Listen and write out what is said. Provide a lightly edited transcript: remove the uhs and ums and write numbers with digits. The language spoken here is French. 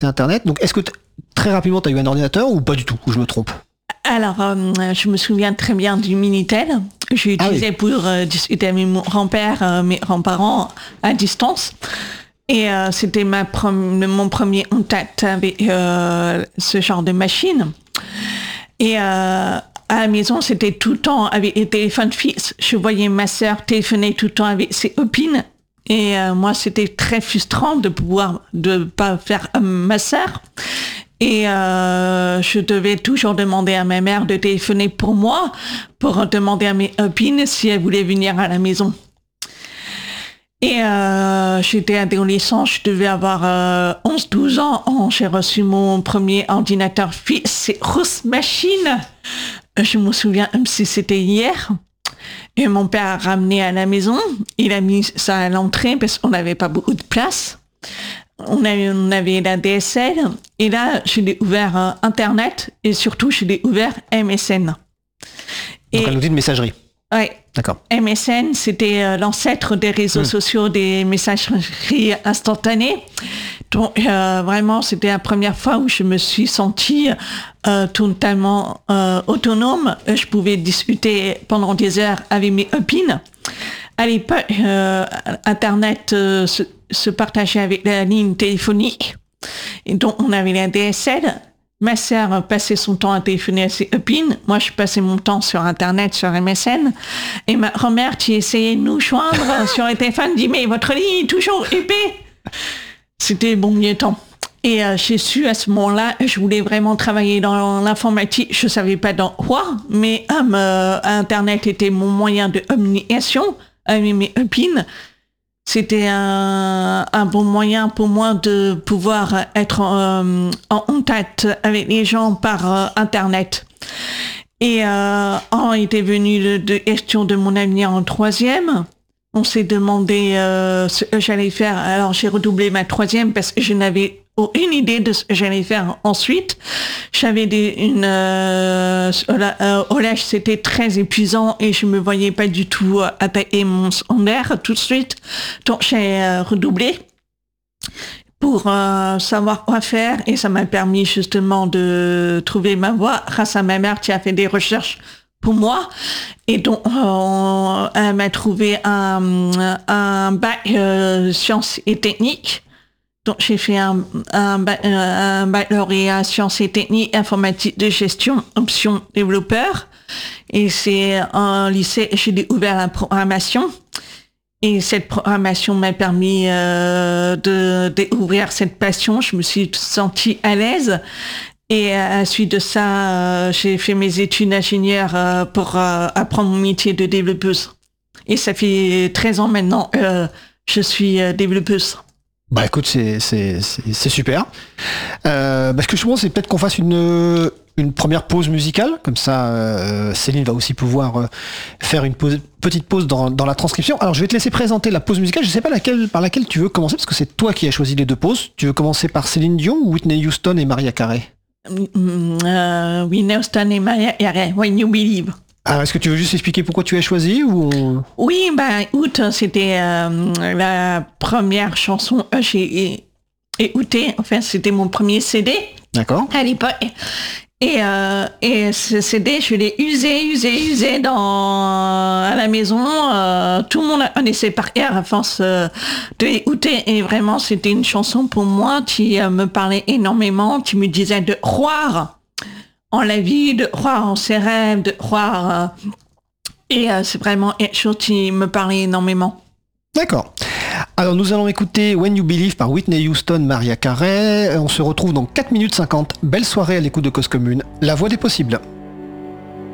Internet. Donc, est-ce que très rapidement, tu as eu un ordinateur ou pas du tout, ou je me trompe? Alors, je me souviens très bien du Minitel. J'ai utilisé pour discuter avec mon grand-père, mes grands-parents à distance. Et c'était mon premier contact avec ce genre de machine. Et à la maison, c'était tout le temps avec les téléphones fixes. Je voyais ma sœur téléphoner tout le temps avec ses copines. Et moi, c'était très frustrant de pas faire ma sœur. Et je devais toujours demander à ma mère de téléphoner pour moi, pour demander à mes copines si elles voulaient venir à la maison. Et j'étais adolescent, je devais avoir 11-12 ans quand j'ai reçu mon premier ordinateur fixe, c'est Rose Machine. Je me souviens même si c'était hier. Et mon père a ramené à la maison, il a mis ça à l'entrée parce qu'on n'avait pas beaucoup de place. On avait la DSL et là, je l'ai ouvert Internet et surtout, je l'ai ouvert MSN. Donc un outil de messagerie. Oui. D'accord. MSN, c'était l'ancêtre des réseaux sociaux, des messageries instantanées. Donc, vraiment, c'était la première fois où je me suis sentie totalement autonome. Je pouvais discuter pendant des heures avec mes copines. À l'époque, Internet se partageait avec la ligne téléphonique. Et donc, on avait la DSL. Ma sœur passait son temps à téléphoner à ses copines. Moi, je passais mon temps sur Internet, sur MSN. Et ma grand-mère qui essayait de nous joindre sur le téléphone dit « Mais votre ligne est toujours épais !» C'était bon mieux temps. Et j'ai su à ce moment-là, je voulais vraiment travailler dans l'informatique. Je savais pas dans quoi, mais Internet était mon moyen de communication avec mes copines. C'était un bon moyen pour moi de pouvoir être en contact avec les gens par Internet. Et on était venu de question de mon avenir en troisième. On s'est demandé ce que j'allais faire. Alors j'ai redoublé ma troisième parce que je n'avais aucune idée de ce que j'allais faire ensuite. J'avais au collège, c'était très épuisant et je me voyais pas du tout attaquer mon secondaire tout de suite. Donc j'ai redoublé pour savoir quoi faire et ça m'a permis justement de trouver ma voie grâce à ma mère qui a fait des recherches pour moi. Et donc, elle m'a trouvé un bac sciences et techniques. Donc, j'ai fait un baccalauréat sciences et techniques, informatique de gestion, option développeur. Et c'est en lycée, j'ai découvert la programmation. Et cette programmation m'a permis de découvrir cette passion. Je me suis sentie à l'aise. Et à la suite de ça, j'ai fait mes études d'ingénieur pour apprendre mon métier de développeuse. Et ça fait 13 ans maintenant que je suis développeuse. Bah écoute, c'est super. Ce que je pense, c'est peut-être qu'on fasse une première pause musicale. Comme ça, Céline va aussi pouvoir faire une petite pause dans la transcription. Alors, je vais te laisser présenter la pause musicale. Je ne sais pas par laquelle tu veux commencer, parce que c'est toi qui as choisi les deux pauses. Tu veux commencer par Céline Dion ou Whitney Houston et Mariah Carey? Whitney Houston et Mariah Carey, When You Believe. Alors, est-ce que tu veux juste expliquer pourquoi tu as choisi ou... Oui, août, c'était la première chanson que j'ai écoutée. Enfin, c'était mon premier CD. D'accord. À l'époque. Et ce CD, je l'ai usé à la maison. Tout le monde connaissait par cœur à force de l'écouter. Et vraiment, c'était une chanson pour moi qui me parlait énormément, qui me disait de croire en la vie, de croire en ses rêves, de croire... et c'est vraiment quelque chose qui me parlait énormément. D'accord. Alors nous allons écouter When You Believe par Whitney Houston, Mariah Carey. On se retrouve dans 4 minutes 50. Belle soirée à l'écoute de Cause Commune, la voix des possibles.